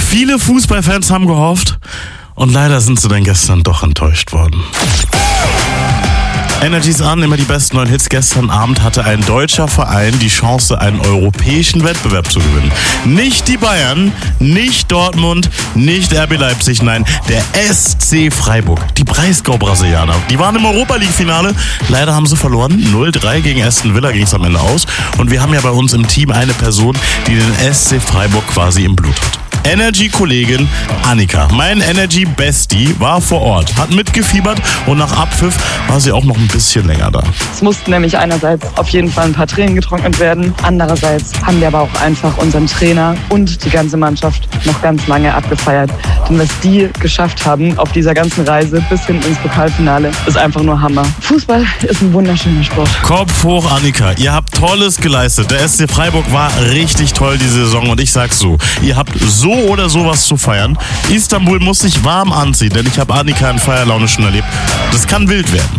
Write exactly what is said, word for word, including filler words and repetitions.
Viele Fußballfans haben gehofft und leider sind sie dann gestern doch enttäuscht worden. Energy's an, immer die besten neuen Hits. Gestern Abend hatte ein deutscher Verein die Chance, einen europäischen Wettbewerb zu gewinnen. Nicht die Bayern, nicht Dortmund, nicht R B Leipzig, nein, der S C Freiburg. Die Breisgau-Brasilianer, die waren im Europa-League-Finale. Leider haben sie verloren. null drei gegen Aston Villa ging es am Ende aus. Und wir haben ja bei uns im Team eine Person, die den S C Freiburg quasi im Blut hat. Energy-Kollegin Annika, mein Energy-Bestie, war vor Ort, hat mitgefiebert und nach Abpfiff war sie auch noch ein bisschen länger da. Es mussten nämlich einerseits auf jeden Fall ein paar Tränen getrocknet werden, andererseits haben wir aber auch einfach unseren Trainer und die ganze Mannschaft noch ganz lange abgefeiert. Denn was die geschafft haben auf dieser ganzen Reise bis hin ins Pokalfinale, ist einfach nur Hammer. Fußball ist ein wunderschöner Sport. Kopf hoch, Annika, ihr habt Tolles geleistet. Der S C Freiburg war richtig toll diese Saison und ich sag's so, ihr habt so oder sowas zu feiern. Istanbul muss sich warm anziehen, denn ich habe Annika in Feierlaune schon erlebt. Das kann wild werden.